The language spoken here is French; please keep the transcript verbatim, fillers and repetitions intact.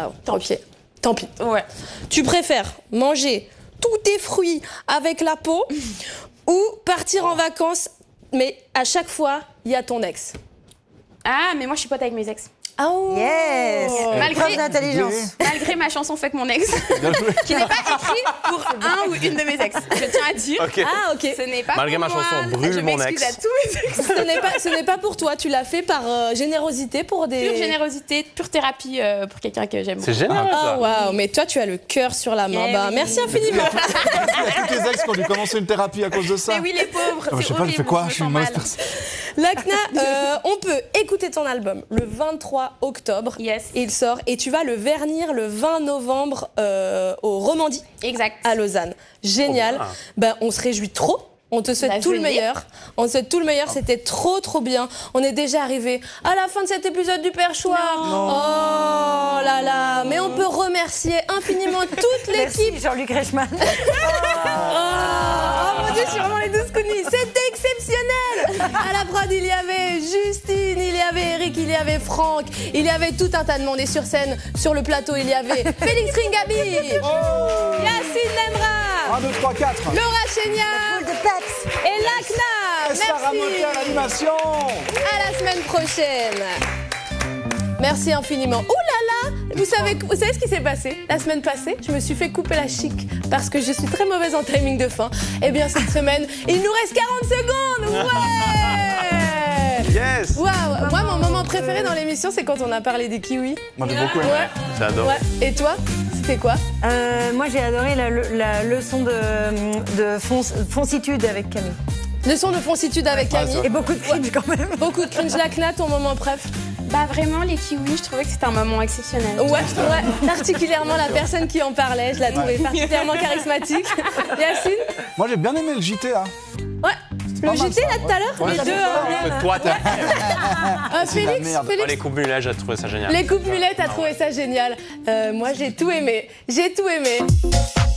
bah, tant pis. Tant pis. Ouais. Tu préfères manger tous tes fruits avec la peau ou partir en vacances, mais à chaque fois, il y a ton ex? Ah, mais moi, je suis pote avec mes ex. Oh. Yes. Malgré- Preuve d'intelligence. Malgré ma chanson Fuck mon ex, qui n'est pas écrite pour un ou une de mes ex. Je tiens à dire. Ok. Ah, ok. Ce n'est pas Malgré pour ma moi. chanson Brûle Je mon m'excuse ex. à tous mes ex. Ce n'est pas, ce n'est pas pour toi, tu l'as fait par euh, générosité pour des... Pure générosité, pure thérapie euh, pour quelqu'un que j'aime. C'est génial Oh ça. waouh, mais toi tu as le cœur sur la main. Eh Bah, oui. merci infiniment. Il y a tous les ex qui ont dû commencer une thérapie à cause de ça. Mais oui, les pauvres, Ah, je c'est sais pas, je horrible, fais quoi? me Je suis une sens mauvaise mal. personne. Lacna, euh, on peut écouter ton album le vingt-trois octobre. Yes. Il sort et tu vas le vernir le vingt novembre euh, au Romandie Exact. à Lausanne. Génial. Trop bien. Ben, on se réjouit trop. On te souhaite Bah, tout le venez. meilleur. On te souhaite tout le meilleur. C'était trop, trop bien. On est déjà arrivé à la fin de cet épisode du Perchoir. Oh là là. Mais on peut remercier infiniment toute l'équipe. Merci Jean-Luc Reichmann. Oh, oh mon Dieu, je suis vraiment les douze counis. C'était exceptionnel. À la prod, il y avait Justine, il y avait Eric, il y avait Franck, il y avait tout un tas de monde. Et sur scène, sur le plateau, il y avait Félix Ringabi, Yacine Lemra, un, deux, trois, quatre. Laura Chénia Boule de peps. et Lacna. Sarah Moquet à Merci. l'animation. À la semaine prochaine. Merci infiniment. Ouh là là, vous savez, vous savez ce qui s'est passé la semaine passée? Je me suis fait couper la chic parce que je suis très mauvaise en timing de fin. Eh bien cette semaine, il nous reste quarante secondes. Ouais. Yes. Waouh. Moi, mon moment préféré dans l'émission, c'est quand on a parlé des kiwis. Moi j'ai beaucoup aimé. Ouais. J'adore. Ouais. Et toi, c'était quoi? Euh, moi j'ai adoré la, la leçon de, de fonc- foncitude avec Camille. Leçon de foncitude avec Ah, Camille. ça. Et beaucoup de cringe quand même. Beaucoup de cringe. Lacna, ton moment préf? Bah vraiment, les kiwis, je trouvais que c'était un moment exceptionnel. Ouais, ouais. Particulièrement la personne qui en parlait, je la trouvais particulièrement charismatique. Yacine? Moi j'ai bien aimé le J T là. Ouais. Le pas mal, J T ça, là tout à l'heure, ouais. les Ouais, deux. ça euh, Toi, t'as. euh, C'est la Félix, merde. Oh, Félix. les coupes mulettes, j'ai trouvé ça génial. Les coupes mulettes, t'as trouvé ça génial. Euh, moi, j'ai tout aimé. J'ai tout aimé.